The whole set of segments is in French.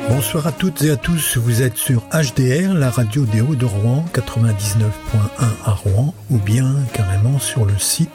Bonsoir à toutes et à tous, vous êtes sur HDR, la radio des Hauts de Rouen, 99.1 à Rouen, ou bien carrément sur le site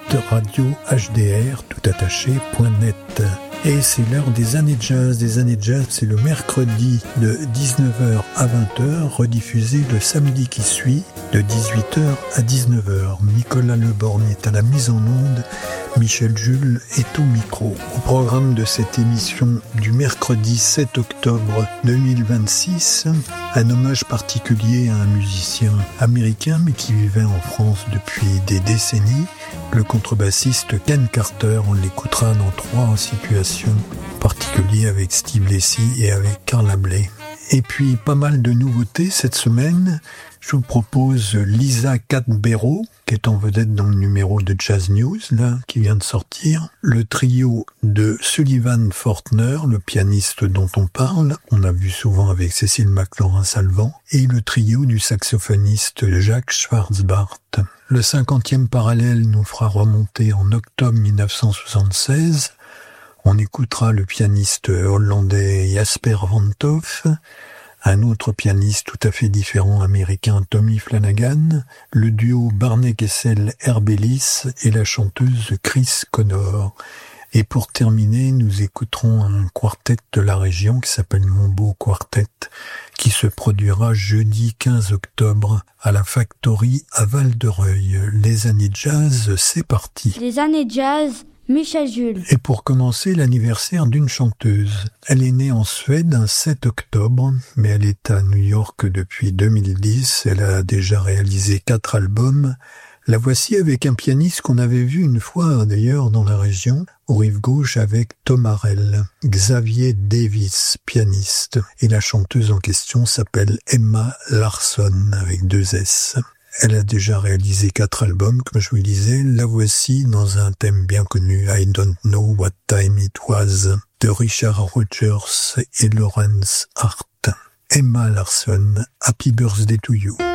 radio-hdr-toutattaché.net. Et c'est l'heure des années jazz. Des années jazz, c'est le mercredi de 19h à 20h, rediffusé le samedi qui suit, de 18h à 19h. Nicolas Leborgne est à la mise en onde, Michel Jules est au micro. Au programme de cette émission du mercredi 7 octobre 2026, un hommage particulier à un musicien américain mais qui vivait en France depuis des décennies, le contrebassiste Ken Carter. On l'écoutera dans 3 situations particulières avec Steve Lacy et avec Carla Bley. Et puis pas mal de nouveautés cette semaine. Je vous propose Lisa Cadbero, qui est en vedette dans le numéro de Jazz News, là, qui vient de sortir. Le trio de Sullivan Fortner, le pianiste dont on parle, on a vu souvent avec Cécile McLaurin-Salvant, et le trio du saxophoniste Jacques Schwarzbart. Le 50e parallèle nous fera remonter en octobre 1976. On écoutera le pianiste hollandais Jasper van Toof, un autre pianiste tout à fait différent américain, Tommy Flanagan, le duo Barney Kessel-Herb Ellis et la chanteuse Chris Connor. Et pour terminer, nous écouterons un quartet de la région qui s'appelle Mon Beau Quartet, qui se produira jeudi 15 octobre à la Factory à Val-de-Reuil. Les années jazz, c'est parti. Les années jazz, Michel Jules. Et pour commencer, l'anniversaire d'une chanteuse. Elle est née en Suède un 7 octobre, mais elle est à New York depuis 2010. Elle a déjà réalisé 4 albums. La voici avec un pianiste qu'on avait vu une fois d'ailleurs dans la région, au Rive Gauche avec Tom Harrell. Xavier Davis, pianiste. Et la chanteuse en question s'appelle Emma Larsson avec 2 S. Elle a déjà réalisé 4 albums, comme je vous le disais. La voici dans un thème bien connu, I Don't Know What Time It Was, de Richard Rodgers et Lawrence Hart. Emma Larsson, Happy Birthday to You.